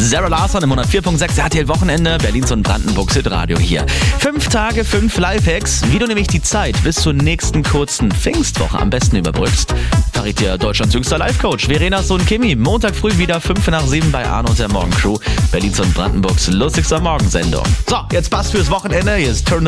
Sarah Larsson im 104.6 RTL Wochenende, Berlins und Brandenburgs Hitradio hier. 5 Tage, 5 Lifehacks, wie du nämlich die Zeit bis zur nächsten kurzen Pfingstwoche am besten überbrückst, verrät dir Deutschlands jüngster Life-Coach Verenas Sohn Kimi. Montag früh wieder 5 nach 7 bei Arno und der Morgencrew, Berlins und Brandenburgs lustigster Morgensendung. So, jetzt passt fürs Wochenende, hier ist Turn